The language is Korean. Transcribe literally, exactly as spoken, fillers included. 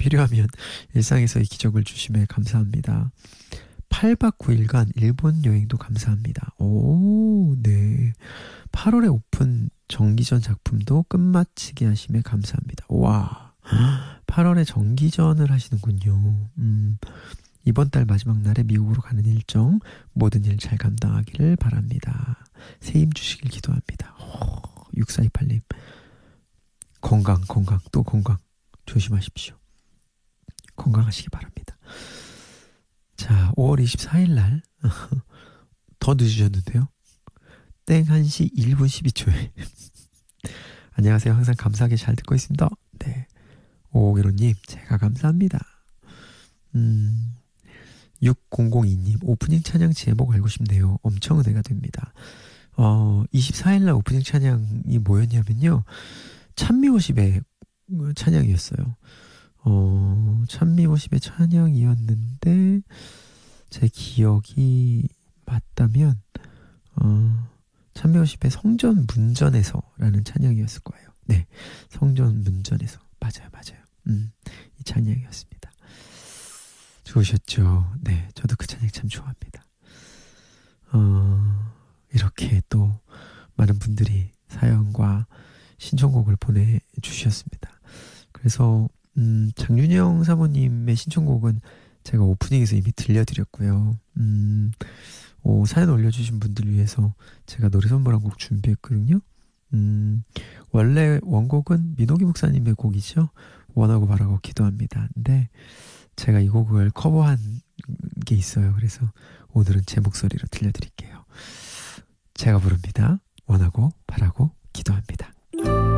필요하면 일상에서의 기적을 주심에 감사합니다. 팔 박 구 일간 일본 여행도 감사합니다. 오, 네. 팔월에 오픈 정기전 작품도 끝마치게 하심에 감사합니다. 와, 팔월에 정기전을 하시는군요. 음, 이번 달 마지막 날에 미국으로 가는 일정 모든 일 잘 감당하기를 바랍니다. 새 힘 주시길 기도합니다. 오, 육사이팔님 건강 건강 또 건강 조심하십시오. 건강하시기 바랍니다. 자, 오월 이십사일 날 더 늦으셨는데요. 땡 한 시 일 분 십이 초에 안녕하세요. 항상 감사하게 잘 듣고 있습니다. 네, 오오일오님 제가 감사합니다. 음, 육공공이님 오프닝 찬양 제목 알고 싶네요. 엄청 은혜가 됩니다. 어, 이십사일 날 오프닝 찬양이 뭐였냐면요, 찬미워십의 찬양이었어요. 어, 찬미워십의 찬양이었는데 제 기억이 맞다면 어, 찬미워십의 성전 문전에서 라는 찬양이었을 거예요. 네, 성전 문전에서. 맞아요 맞아요. 음, 이 찬양이었습니다. 좋으셨죠? 네, 저도 그 찬양 참 좋아합니다. 어, 이렇게 또 많은 분들이 사연과 신청곡을 보내주셨습니다. 그래서 음, 장윤영 사모님의 신청곡은 제가 오프닝에서 이미 들려드렸고요. 음, 오, 사연 올려주신 분들 위해서 제가 노래 선물 한 곡 준비했거든요. 음, 원래 원곡은 민호기 목사님의 곡이죠. 원하고 바라고 기도합니다. 근데 제가 이 곡을 커버한 게 있어요. 그래서 오늘은 제 목소리로 들려드릴게요. 제가 부릅니다. 원하고 바라고 기도합니다.